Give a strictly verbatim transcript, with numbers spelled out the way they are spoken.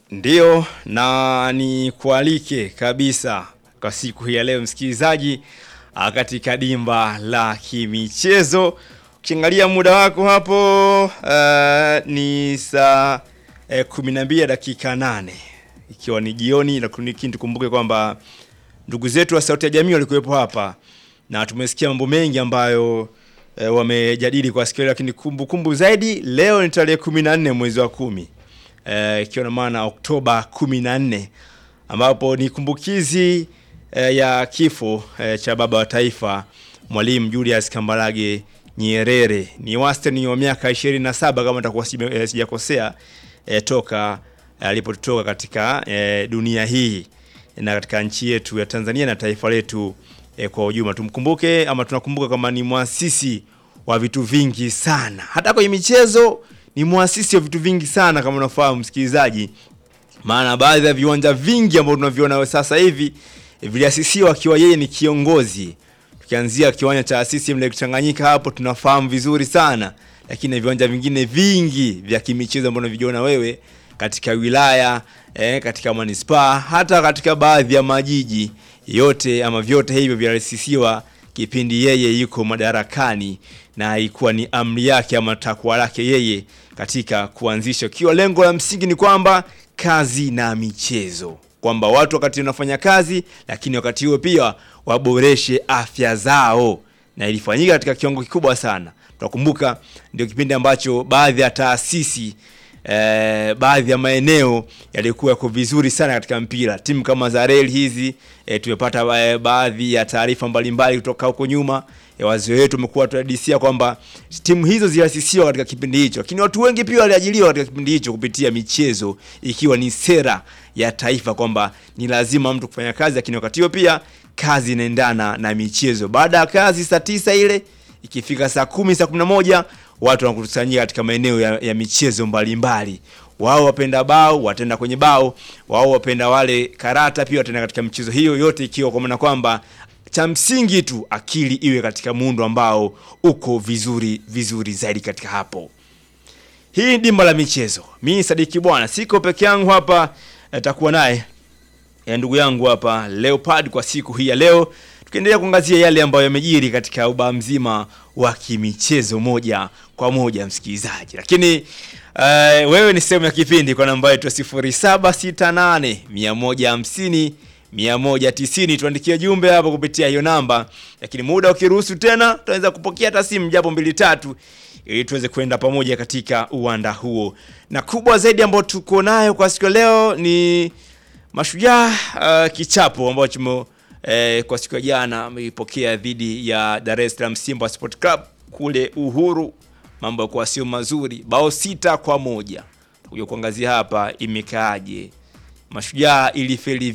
Ndiyo, na ni kualike kabisa kwa siku hii ya leo msikilizaji katika dimba la kimichezo. Ukiangalia muda wako hapo uh, ni saa eh, kumi na mbili dakika nane ikiwa ni jioni, na tukumbuke kwamba ndugu zetu wa Sauti ya Jamii walikuwepo hapa na tumesikia mambo mengi ambayo e, wamejadili kwa siku, lakini kumbukumbu zaidi leo ni tarehe kumi na nne mwezi wa kumi, eh ikiwa na maana Oktoba kumi na nne, ambapo ni kumbukizi e, ya kifo e, cha baba wa taifa Mwalimu Julius Kambarage Nyerere. Ni wastani wa miaka ishirini na saba kama nitakuwa sijakosea e, toka alipotoka e, katika e, dunia hii na katika nchi yetu ya Tanzania na taifa letu e, kwa ujumla. Tumkumbuke ama tunakumbuka kama ni muasisi wa vitu vingi sana. Hata kwenye michezo ni muasisi wa vitu vingi sana kama unafahamu msikilizaji. Maana baadhi ya viwanja vingi ambavyo tunaviona sasa hivi e, viliasisiwa akiwa yeye ni kiongozi. Tukianzia kiwanja cha asisi mle Tanganyika hapo tunafahamu vizuri sana. Lakini viwanja vingine vingi vya kimichezo ambavyo unaviona wewe katika wilaya, eh, katika manispaa, hata katika baadhi ya majiji yote ama vyote hivyo vilisisiwa kipindi yeye yuko madarakani, na ilikuwa ni amri yake ama takwa lake yeye katika kuanzisha, kiwa lengo la msingi ni kwamba kazi na michezo, kwamba watu wakati wanafanya kazi lakini wakati huo pia waboreshe afya zao, na ilifanyika katika kiwango kikubwa sana. Tunakumbuka ndio kipindi ambacho baadhi ya taasisi Eh, baadhi ya maeneo yalikuwa yako vizuri sana katika mpira. Timu kama za Real hizi eh, tumepata eh, baadhi ya taarifa mbalimbali kutoka huko nyuma. Eh, wazee wetu wamekuwa tuhadithia kwamba timu hizo ziliasisiwa katika kipindi hicho, lakini watu wengi pia waliajiriwa katika kipindi hicho kupitia michezo, ikiwa ni sera ya taifa kwamba ni lazima mtu kufanya kazi, lakini wakati huo pia kazi inaendana na michezo. Baada ya kazi saa tisa ile, ikifika saa kumi, saa kumi na moja watu wanakusanyika katika maeneo ya, ya michezo mbalimbali. Wao wapenda bao watenda kwenye bao, wao wapenda wale karata pia watenda katika michezo hiyo yote, ikiwa kwa maana kwamba cha msingi tu akili iwe katika muundo ambao uko vizuri vizuri zaidi katika hapo. Hii ni dimba la michezo. Mimi Sadiki bwana, siko peke yangu hapa, nitakuwa naye ya ndugu yangu hapa Leopard kwa siku hii ya leo, tukiendelea kuangazia yale ambayo yamejiri katika ubao mzima wa kimichezo moja kwa moja msikilizaji. Lakini uh, wewe ni sehemu ya kipindi kwa namba yetu sifuri saba sita nane mia moja hamsini mia moja tisini, tuandikie jumbe hapo kupitia hiyo namba. Lakini muda ukiruhusu tena tutaweza kupokea hata simu japo mbili tatu ili tuweze kwenda pamoja katika uwanda huo. Na kubwa zaidi ambayo tuko nayo kwa siku leo ni Mashujaa uh, kichapo ambacho Eh, kwa siku ya jana ameipokea dhidi ya Dar es Salaam Simba Sport Club kule Uhuru. Mambo yalikuwa sio mazuri, bao sita kwa moja. Tukuja kuangazia hapa imekaaje. Mashujaa ilifeli